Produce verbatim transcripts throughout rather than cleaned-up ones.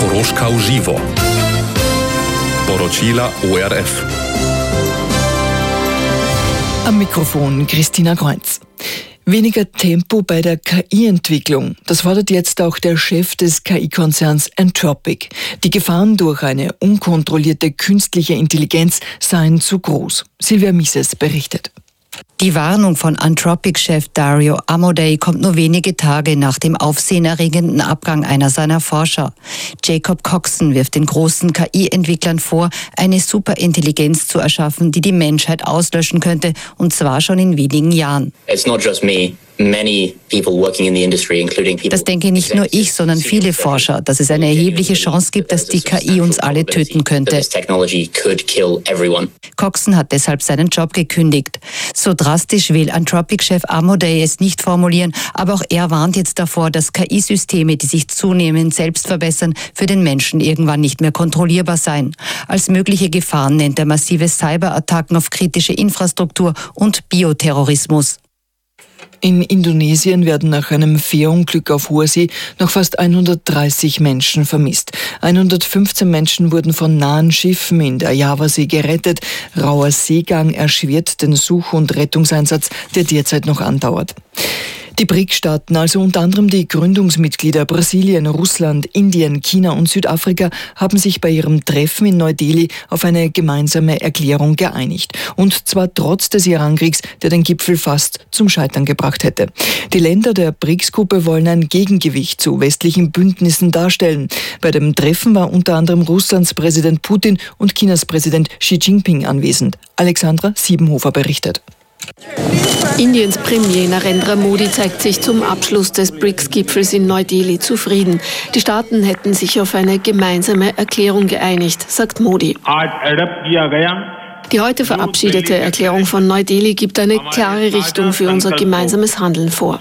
Horoška v živo. Poročila O R F. Am Mikrofon Christina Kreuz. Weniger Tempo bei der K I-Entwicklung. Das fordert jetzt auch der Chef des K I-Konzerns Anthropic. Die Gefahren durch eine unkontrollierte künstliche Intelligenz seien zu groß. Silvia Mises berichtet. Die Warnung von Anthropic-Chef Dario Amodei kommt nur wenige Tage nach dem aufsehenerregenden Abgang einer seiner Forscher. Jacob Coxon wirft den großen K I-Entwicklern vor, eine Superintelligenz zu erschaffen, die die Menschheit auslöschen könnte, und zwar schon in wenigen Jahren. It's not just me. Many people working in the industry, including people. Das denke nicht nur ich, sondern viele Forscher, dass es eine erhebliche Chance gibt, dass die K I uns alle töten könnte. Coxon hat deshalb seinen Job gekündigt. So drastisch will Anthropic-Chef Amodei es nicht formulieren, aber auch er warnt jetzt davor, dass K I-Systeme, die sich zunehmend selbst verbessern, für den Menschen irgendwann nicht mehr kontrollierbar seien. Als mögliche Gefahren nennt er massive Cyberattacken auf kritische Infrastruktur und Bioterrorismus. In Indonesien werden nach einem Fährunglück auf hoher See noch fast hundertdreißig Menschen vermisst. hundertfünfzehn Menschen wurden von nahen Schiffen in der Javasee gerettet. Rauer Seegang erschwert den Such- und Rettungseinsatz, der derzeit noch andauert. Die B R I C-Staaten, also unter anderem die Gründungsmitglieder Brasilien, Russland, Indien, China und Südafrika, haben sich bei ihrem Treffen in Neu-Delhi auf eine gemeinsame Erklärung geeinigt. Und zwar trotz des Irankriegs, der den Gipfel fast zum Scheitern gebracht hätte. Die Länder der B R I C-Gruppe wollen ein Gegengewicht zu westlichen Bündnissen darstellen. Bei dem Treffen war unter anderem Russlands Präsident Putin und Chinas Präsident Xi Jinping anwesend. Alexandra Siebenhofer berichtet. Indiens Premier Narendra Modi zeigt sich zum Abschluss des B R I C S-Gipfels in Neu-Delhi zufrieden. Die Staaten hätten sich auf eine gemeinsame Erklärung geeinigt, sagt Modi. Die heute verabschiedete Erklärung von Neu-Delhi gibt eine klare Richtung für unser gemeinsames Handeln vor.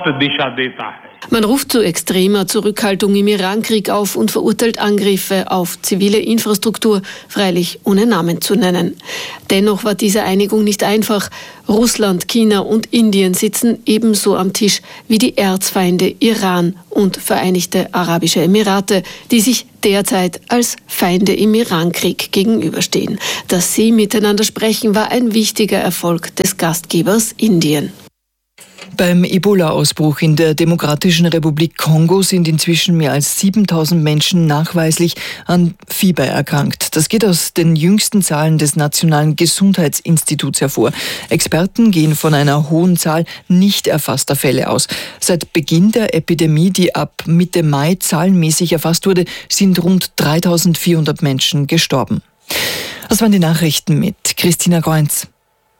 Man ruft zu extremer Zurückhaltung im Irankrieg auf und verurteilt Angriffe auf zivile Infrastruktur, freilich ohne Namen zu nennen. Dennoch war diese Einigung nicht einfach. Russland, China und Indien sitzen ebenso am Tisch wie die Erzfeinde Iran und Vereinigte Arabische Emirate, die sich derzeit als Feinde im Irankrieg gegenüberstehen. Dass sie miteinander sprechen, war ein wichtiger Erfolg des Gastgebers Indien. Beim Ebola-Ausbruch in der Demokratischen Republik Kongo sind inzwischen mehr als siebentausend Menschen nachweislich an Fieber erkrankt. Das geht aus den jüngsten Zahlen des Nationalen Gesundheitsinstituts hervor. Experten gehen von einer hohen Zahl nicht erfasster Fälle aus. Seit Beginn der Epidemie, die ab Mitte Mai zahlenmäßig erfasst wurde, sind rund dreitausendvierhundert Menschen gestorben. Das waren die Nachrichten mit Christina Kreuz.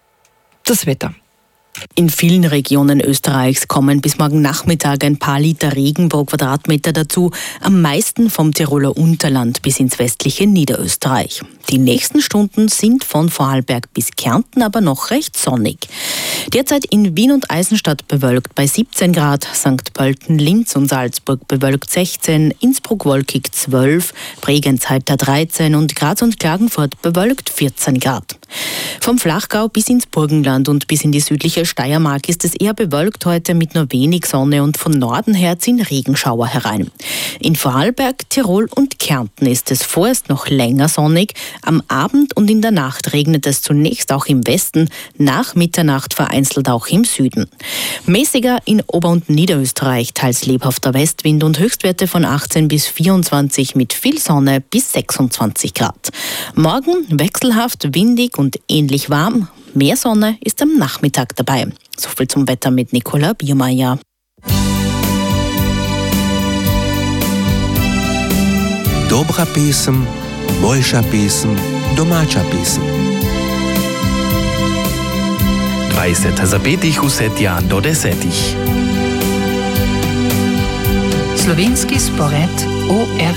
Das Wetter. In vielen Regionen Österreichs kommen bis morgen Nachmittag ein paar Liter Regen pro Quadratmeter dazu, am meisten vom Tiroler Unterland bis ins westliche Niederösterreich. Die nächsten Stunden sind von Vorarlberg bis Kärnten aber noch recht sonnig. Derzeit in Wien und Eisenstadt bewölkt bei siebzehn Grad, Sankt Pölten, Linz und Salzburg bewölkt sechzehn, Innsbruck wolkig zwölf, Bregenz heiter dreizehn und Graz und Klagenfurt bewölkt vierzehn Grad. Vom Flachgau bis ins Burgenland und bis in die südliche Steiermark ist es eher bewölkt heute mit nur wenig Sonne und von Norden her ziehen Regenschauer herein. In Vorarlberg, Tirol und Kärnten ist es vorerst noch länger sonnig. Am Abend und in der Nacht regnet es zunächst auch im Westen, nach Mitternacht vereinzelt auch im Süden. Mäßiger in Ober- und Niederösterreich, teils lebhafter Westwind und Höchstwerte von achtzehn bis vierundzwanzig mit viel Sonne bis sechsundzwanzig Grad. Morgen wechselhaft, windig und ähnlich warm. Mehr Sonne ist am Nachmittag dabei. So viel zum Wetter mit Nicola Biermeier. Dobra pesem, boljša pesem, domača pesem. dvajset zapetih vsetja do desetih. Slovenski spored O R